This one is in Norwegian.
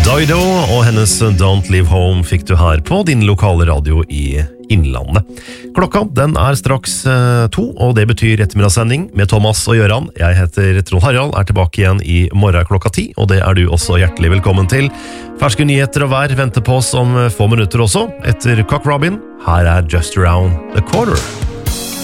Dido og hennes Don't Leave Home fikk du her på din lokale radio i Innlandet. Klokka, den straks 2, og det betyr ettermiddagssending med Thomas og Gøran. Jeg heter Trond Harald, tilbake igjen i morgen klokka 10, og det du også hjertelig velkommen til. Ferske nyheter og vær venter på oss om få minutter også. Etter Cock Robin, her Just Around the Corner.